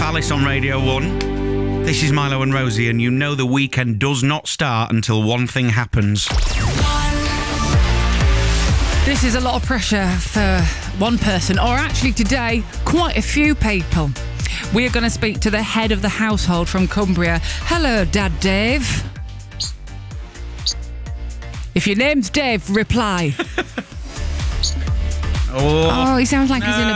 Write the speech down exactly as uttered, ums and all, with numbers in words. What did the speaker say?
Alice on Radio one. This is Milo and Rosie, and you know the weekend does not start until one thing happens. This is a lot of pressure for one person, or actually today, quite a few people. We are going to speak to the head of the household from Cumbria. Hello, Dad Dave. If your name's Dave, reply. Oh, oh he sounds like no. he's in a